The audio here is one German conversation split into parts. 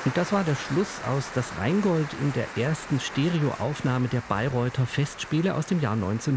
Und das war der Schluss aus Das Rheingold in der ersten Stereoaufnahme der Bayreuther Festspiele aus dem Jahr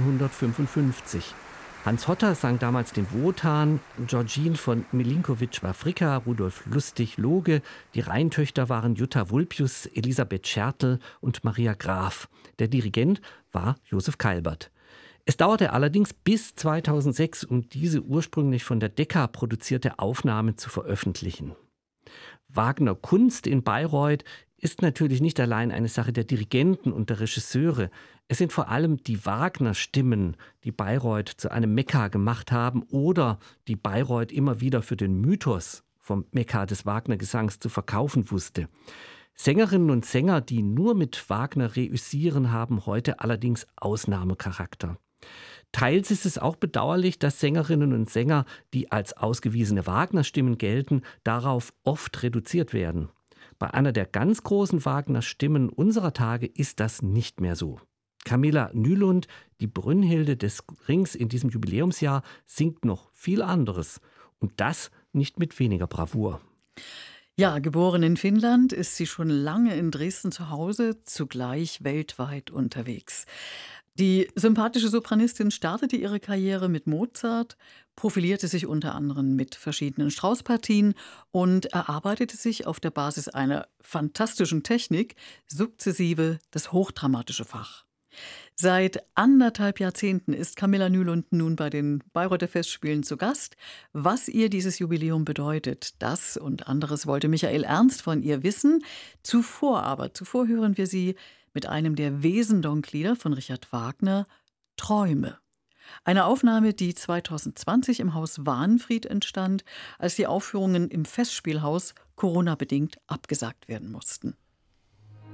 1955. Hans Hotter sang damals den Wotan, Georgine von Milinkovic war Fricka, Rudolf Lustig Loge, die Rheintöchter waren Jutta Vulpius, Elisabeth Schertl und Maria Graf. Der Dirigent war Josef Kalbert. Es dauerte allerdings bis 2006, um diese ursprünglich von der Decca produzierte Aufnahme zu veröffentlichen. Wagner Kunst in Bayreuth ist natürlich nicht allein eine Sache der Dirigenten und der Regisseure. Es sind vor allem die Wagner-Stimmen, die Bayreuth zu einem Mekka gemacht haben oder die Bayreuth immer wieder für den Mythos vom Mekka des Wagner-Gesangs zu verkaufen wusste. Sängerinnen und Sänger, die nur mit Wagner reüssieren, haben heute allerdings Ausnahmecharakter. Teils ist es auch bedauerlich, dass Sängerinnen und Sänger, die als ausgewiesene Wagner-Stimmen gelten, darauf oft reduziert werden. Bei einer der ganz großen Wagner-Stimmen unserer Tage ist das nicht mehr so. Camilla Nylund, die Brünnhilde des Rings in diesem Jubiläumsjahr, singt noch viel anderes. Und das nicht mit weniger Bravour. Ja, geboren in Finnland, ist sie schon lange in Dresden zu Hause, zugleich weltweit unterwegs. Die sympathische Sopranistin startete ihre Karriere mit Mozart, profilierte sich unter anderem mit verschiedenen Strauss-Partien und erarbeitete sich auf der Basis einer fantastischen Technik sukzessive das hochdramatische Fach. Seit 1,5 Jahrzehnten ist Camilla Nylund nun bei den Bayreuther Festspielen zu Gast. Was ihr dieses Jubiläum bedeutet, das und anderes wollte Michael Ernst von ihr wissen. Zuvor hören wir sie mit einem der Wesendonck-Lieder von Richard Wagner, Träume. Eine Aufnahme, die 2020 im Haus Wahnfried entstand, als die Aufführungen im Festspielhaus Corona-bedingt abgesagt werden mussten.